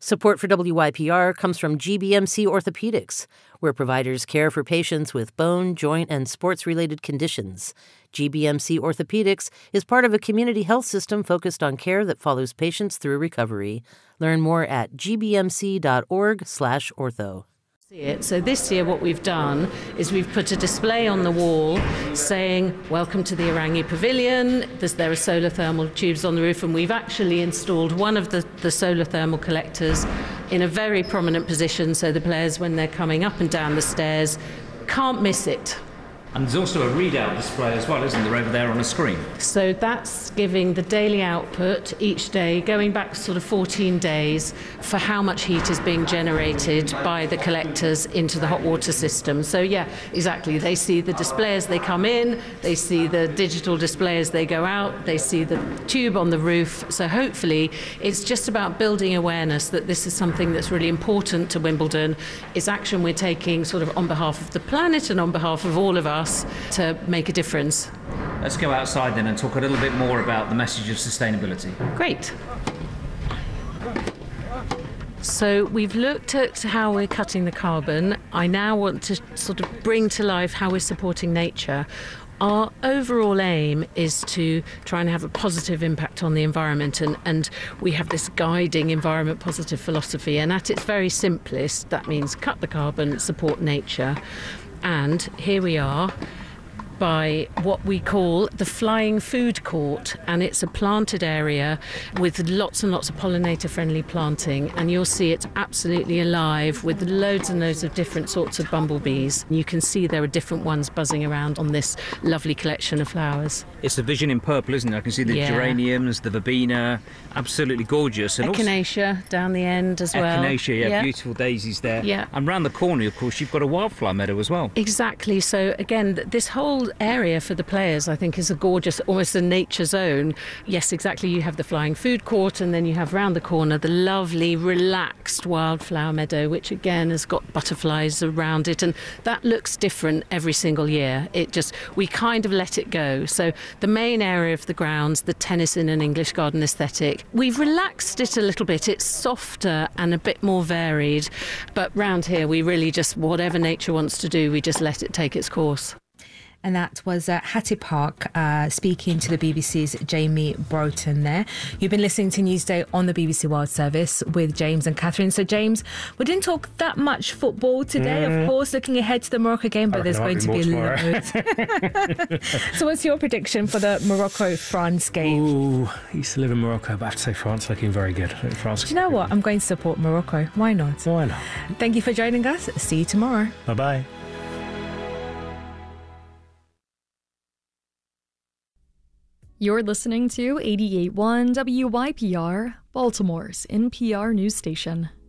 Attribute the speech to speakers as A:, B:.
A: Support for WYPR comes from GBMC Orthopedics, where providers care for patients with bone, joint, and sports-related conditions. GBMC Orthopedics is part of a community health system focused on care that follows patients through recovery. Learn more at gbmc.org/ortho.
B: So this year what we've done is we've put a display on the wall saying, welcome to the Orangi Pavilion. There are solar thermal tubes on the roof, and we've actually installed one of the solar thermal collectors in a very prominent position so the players, when they're coming up and down the stairs, can't miss it.
C: And there's also a readout display as well, isn't there, over there on the screen?
B: So that's giving the daily output each day, going back sort of 14 days, for how much heat is being generated by the collectors into the hot water system. So yeah, exactly. They see the display as they come in, they see the digital display as they go out, they see the tube on the roof. So hopefully it's just about building awareness that this is something that's really important to Wimbledon. It's action we're taking sort of on behalf of the planet and on behalf of all of us to make a difference.
C: Let's go outside then and talk a little bit more about the message of sustainability.
B: Great. So we've looked at how we're cutting the carbon. I now want to sort of bring to life how we're supporting nature. Our overall aim is to try and have a positive impact on the environment, and we have this guiding environment positive philosophy, and at its very simplest, that means cut the carbon, support nature. And here we are by what we call the Flying Food Court, and it's a planted area with lots and lots of pollinator-friendly planting, and you'll see it's absolutely alive with loads and loads of different sorts of bumblebees. You can see there are different ones buzzing around on this lovely collection of flowers.
C: It's the vision in purple, isn't it? I can see the geraniums, the verbena, absolutely gorgeous. And
B: echinacea down the end as well.
C: Echinacea, beautiful daisies there.
B: Yeah.
C: And round the corner, of course, you've got a wildflower meadow as well.
B: Exactly. So again, this whole area for the players, I think, is a gorgeous, almost a nature zone. Yes, exactly. You have the Flying Food Court, and then you have round the corner the lovely, relaxed wildflower meadow, which again has got butterflies around it, and that looks different every single year. We kind of let it go. So the main area of the grounds, the tennis in an English garden aesthetic, we've relaxed it a little bit. It's softer and a bit more varied, but round here we really just, whatever nature wants to do, we just let it take its course.
D: And that was Hattie Park speaking to the BBC's Jamie Broughton there. You've been listening to Newsday on the BBC World Service with James and Catherine. So, James, we didn't talk that much football today, of course, looking ahead to the Morocco game, but there's going to be loads. So what's your prediction for the Morocco-France game?
E: Ooh, I used to live in Morocco, but I have to say France looking very good. France.
D: Do you know what? I'm going to support Morocco. Why not?
E: Why not?
D: Thank you for joining us. See you tomorrow.
E: Bye-bye.
F: You're listening to 88.1 WYPR, Baltimore's NPR news station.